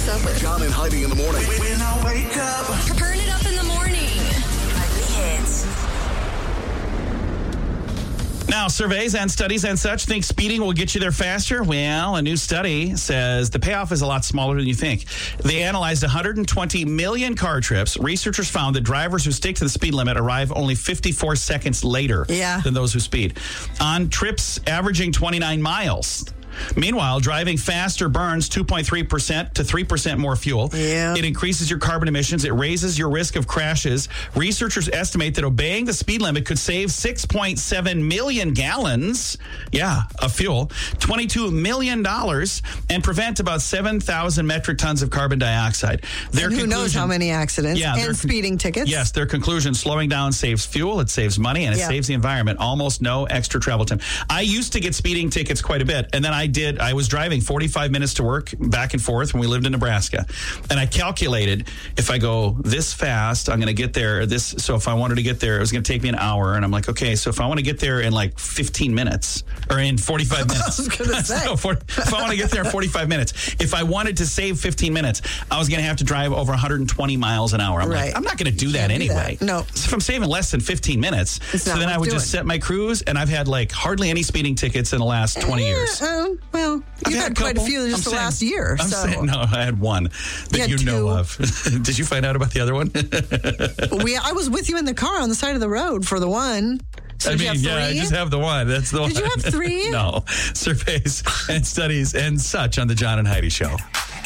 What's up with John and Heidi in the morning. When I wake up. Turn it up in the morning. Hits. Now, surveys and studies and such think speeding will get you there faster. Well, a new study says the payoff is a lot smaller than you think. They analyzed 120 million car trips. Researchers found that drivers who stick to the speed limit arrive only 54 seconds later than those who speed. On trips averaging 29 miles. Meanwhile, driving faster burns 2.3% to 3% more fuel. Yeah. It increases your carbon emissions. It raises your risk of crashes. Researchers estimate that obeying the speed limit could save 6.7 million gallons, of fuel, $22 million, and prevent about 7,000 metric tons of carbon dioxide. And who knows how many accidents and speeding tickets. Yes, their conclusion, slowing down saves fuel, it saves money, and it saves the environment. Almost no extra travel time. I used to get speeding tickets quite a bit, and then I was driving 45 minutes to work back and forth when we lived in Nebraska. And I calculated if I go this fast, I'm going to get there. So if I wanted to get there, it was going to take me an hour. And I'm like, okay, so if I want to get there in like 15 minutes or in 45 minutes. I was going to say. If I want to get there in 45 minutes, if I wanted to save 15 minutes, I was going to have to drive over 120 miles an hour. I'm like, I'm not going to do that anyway. No. So if I'm saving less than 15 minutes, so then I would just set my cruise, and I've had like hardly any speeding tickets in the last 20 years. Well, you've had quite a few just the last year. No, I had one that you know of. Did you find out about the other one? I was with you in the car on the side of the road for the one. So I just have the one. That's the one. Did you have three? No. Surveys and studies and such on the John and Heidi Show.